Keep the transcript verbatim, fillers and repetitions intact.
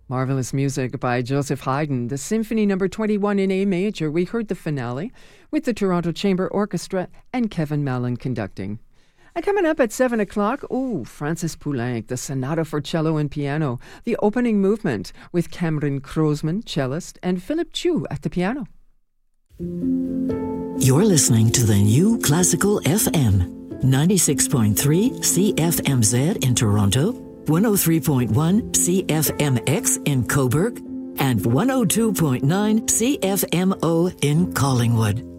Marvelous music by Joseph Haydn, the Symphony Number twenty-one in A major. We heard the finale with the Toronto Chamber Orchestra and Kevin Mallon conducting. And coming up at seven o'clock, oh, Francis Poulenc, the Sonata for Cello and Piano, the opening movement with Cameron Krosman, cellist, and Philip Chu at the piano. You're listening to the New Classical F M, ninety-six point three C F M Z in Toronto, one oh three point one C F M X in Cobourg, and one oh two point nine C F M O in Collingwood.